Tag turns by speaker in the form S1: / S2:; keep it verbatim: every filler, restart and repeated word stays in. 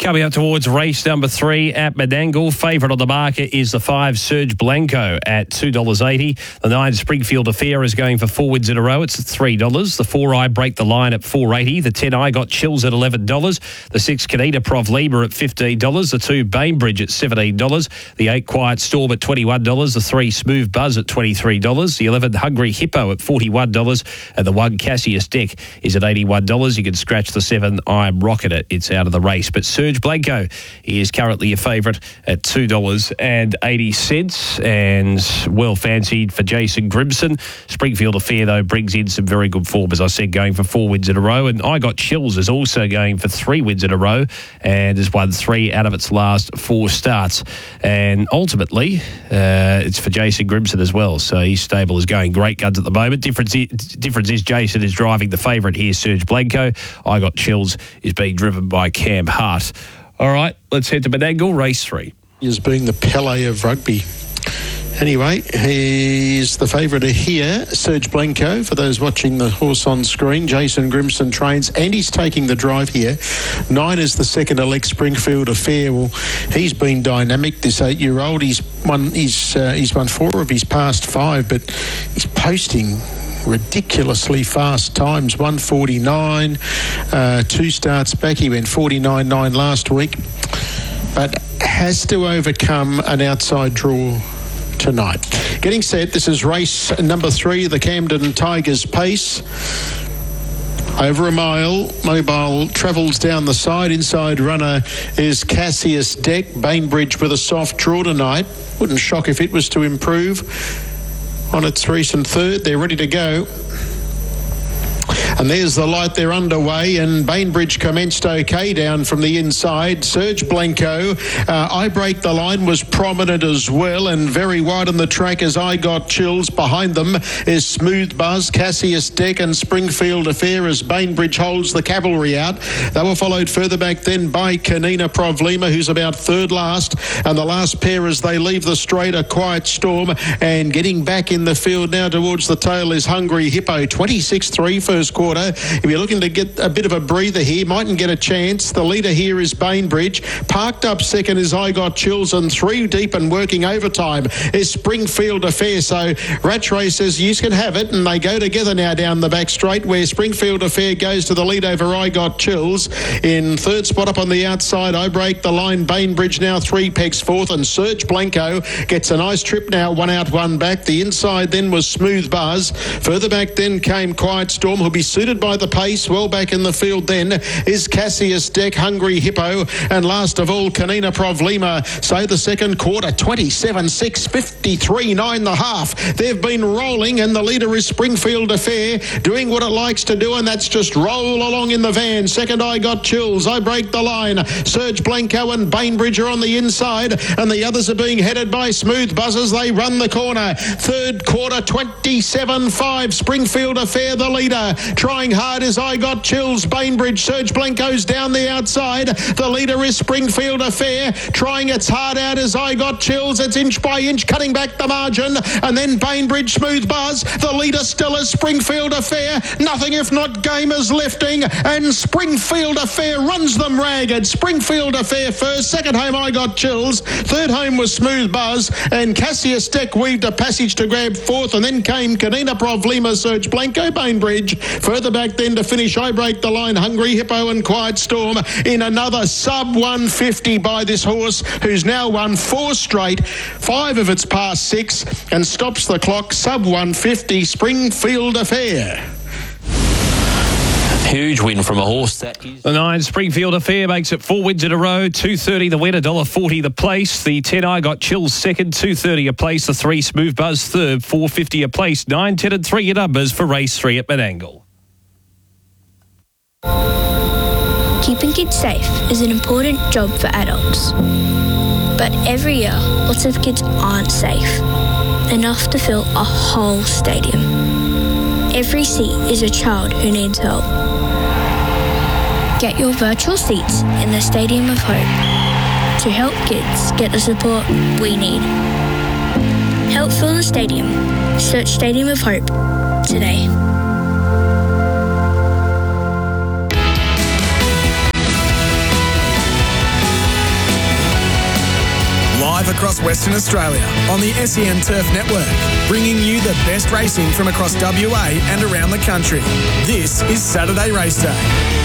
S1: Coming up towards race number three at Menangle. Favourite on the market is the five Serge Blanco at two dollars eighty. The nine Springfield Affair is going for four wins in a row. It's at three dollars. The four I Break the Line at four dollars eighty. The ten I Got Chills at eleven dollars. The six Kanita Provlima at fifteen dollars. The two Bainbridge at seventeen dollars. The eight Quiet Storm at twenty-one dollars. The three Smooth Buzz at twenty-three dollars. The eleven Hungry Hippo at forty-one dollars. And the one Cassius Deck is at eighty-one dollars. You can scratch the seven I'm Rocking It. It's out of the race. But Serge Blanco is currently a favourite at two dollars eighty. And well fancied for Jason Grimson. Springfield Affair, though, brings in some very good form, as I said, going for four wins in a row. And I Got Chills is also going for three wins in a row and has won three out of its last four starts. And ultimately, uh, it's for Jason Grimson as well. So his stable is going great guns at the moment. Difference is, difference is Jason is driving the favourite here, Serge Blanco. I Got Chills is being driven by Cam Hart. All right, let's head to Menangle, race three.
S2: Is being the Pele of rugby. Anyway, he's the favourite here, Serge Blanco, for those watching the horse on screen. Jason Grimson trains, and he's taking the drive here. Nine is the second elect Springfield Affair. Well, he's been dynamic, this eight-year-old. He's won, he's, uh, he's won four of his past five, but he's posting ridiculously fast times. one forty-nine, uh, two starts back. He went forty-nine nine last week, but has to overcome an outside draw tonight. Getting set, this is race number three, the Camden Tigers Pace. Over a mile, Mobile travels down the side. Inside runner is Cassius Deck. Bainbridge with a soft draw tonight. Wouldn't shock if it was to improve on its recent third. They're ready to go. And there's the light, they're underway, and Bainbridge commenced okay down from the inside. Serge Blanco, uh, I Break the Line was prominent as well, and very wide on the track as I Got Chills. Behind them is Smooth Buzz, Cassius Deck and Springfield Affair as Bainbridge holds the cavalry out. They were followed further back then by Kanita Provlima, who's about third last, and the last pair as they leave the straight, A Quiet Storm, and getting back in the field now towards the tail is Hungry Hippo. twenty-six three first quarter. If you're looking to get a bit of a breather here, mightn't get a chance. The leader here is Bainbridge. Parked up second is I Got Chills, and three deep and working overtime is Springfield Affair. So Rattray says you can have it, and they go together now down the back straight, where Springfield Affair goes to the lead over I Got Chills. In third spot up on the outside, I Break the Line. Bainbridge now three pegs fourth, and Serge Blanco gets a nice trip now, one out, one back. The inside then was Smooth Buzz. Further back then came Quiet Storm, who'll be suited by the pace. Well back in the field then is Cassius Deck, Hungry Hippo, and last of all Kanita Provlima. So the second quarter, twenty-seven six, fifty-three nine the half. They've been rolling, and the leader is Springfield Affair, doing what it likes to do, and that's just roll along in the van. Second I Got Chills, I Break the Line. Serge Blanco and Bainbridge are on the inside, and the others are being headed by Smooth Buzz as they run the corner. Third quarter, twenty-seven five, Springfield Affair the leader. Trying hard as I Got Chills. Bainbridge, Serge Blanco's down the outside. The leader is Springfield Affair. Trying its hard out as I Got Chills. It's inch by inch, cutting back the margin. And then Bainbridge, Smooth Buzz. The leader still is Springfield Affair. Nothing if not gamers lifting. And Springfield Affair runs them ragged. Springfield Affair first. Second home, I Got Chills. Third home was Smooth Buzz. And Cassius Deck weaved a passage to grab fourth. And then came Kanita Provlima, Serge Blanco, Bainbridge. Further back then to finish, I Break the Line, Hungry Hippo and Quiet Storm in another sub one fifty by this horse, who's now won four straight, five of its past six, and stops the clock sub one fifty, Springfield Affair.
S3: Huge win from a horse that is...
S1: The nine Springfield Affair makes it four wins in a row. two thirty the win, one dollar forty the place. The ten I Got Chills second, two thirty a place. The three Smooth Buzz third, four fifty a place. nine, ten and three your numbers for race three at Menangle.
S4: Keeping kids safe is an important job for adults. But every year, lots of kids aren't safe enough to fill a whole stadium. Every seat is a child who needs help. Get your virtual seats in the Stadium of Hope to help kids get the support we need. Help fill the stadium. Search Stadium of Hope today.
S5: live across Western Australia on the S E N Turf Network, bringing you the best racing from across W A and around the country. This is Saturday Race Day.